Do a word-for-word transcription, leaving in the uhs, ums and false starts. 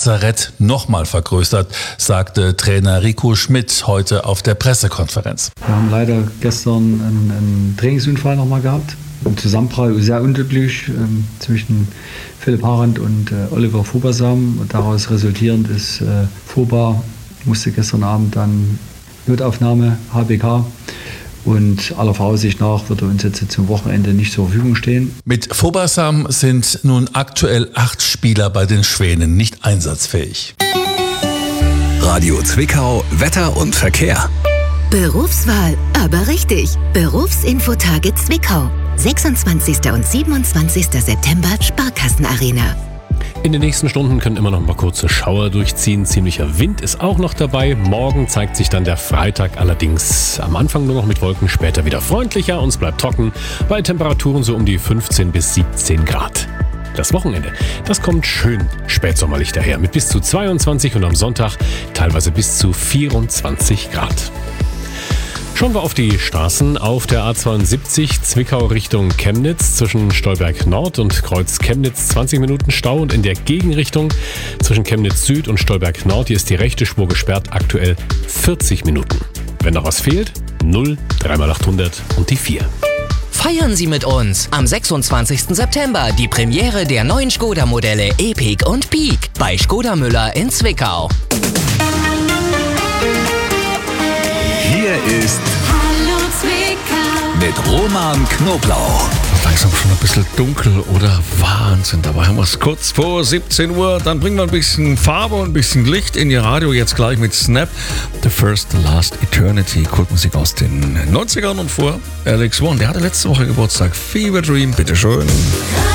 Lazarett nochmal vergrößert, sagte Trainer Rico Schmidt heute auf der Pressekonferenz. Wir haben leider gestern einen, einen Trainingsunfall nochmal gehabt. Im Zusammenprall sehr unglücklich ähm, zwischen Philipp Harand und äh, Oliver Fobersam. Und daraus resultierend ist äh, Foba, musste gestern Abend dann Notaufnahme, H B K. Und aller Voraussicht nach wird er uns jetzt zum Wochenende nicht zur Verfügung stehen. Mit Fobersam sind nun aktuell acht Spieler bei den Schwänen nicht einsatzfähig. Radio Zwickau, Wetter und Verkehr. Berufswahl, aber richtig. Berufsinfotage Zwickau. sechsundzwanzigsten und siebenundzwanzigsten September, Sparkassenarena. In den nächsten Stunden können immer noch mal kurze Schauer durchziehen. Ziemlicher Wind ist auch noch dabei. Morgen zeigt sich dann der Freitag allerdings am Anfang nur noch mit Wolken, später wieder freundlicher und es bleibt trocken bei Temperaturen so um die fünfzehn bis siebzehn Grad. Das Wochenende, das kommt schön spätsommerlich daher mit bis zu zweiundzwanzig und am Sonntag teilweise bis zu vierundzwanzig Grad. Schauen wir auf die Straßen. Auf der A zweiundsiebzig Zwickau Richtung Chemnitz zwischen Stolberg Nord und Kreuz Chemnitz zwanzig Minuten Stau und in der Gegenrichtung zwischen Chemnitz Süd und Stolberg Nord, hier ist die rechte Spur gesperrt, aktuell vierzig Minuten. Wenn noch was fehlt, null drei mal achthundert und die vier. Feiern Sie mit uns am sechsundzwanzigsten September die Premiere der neuen Skoda-Modelle Epiq und Peak bei Skoda Müller in Zwickau. Hier ist Hallo Zwickau. mit Roman Knoblauch. Langsam schon ein bisschen dunkel oder Wahnsinn. Dabei haben wir es kurz vor siebzehn Uhr. Dann bringen wir ein bisschen Farbe und ein bisschen Licht in Ihr Radio. Jetzt gleich mit Snap. The First, The Last Eternity. Kultmusik aus den neunzigern und vor Alex One. Der hatte letzte Woche Geburtstag. Fever Dream, bitteschön.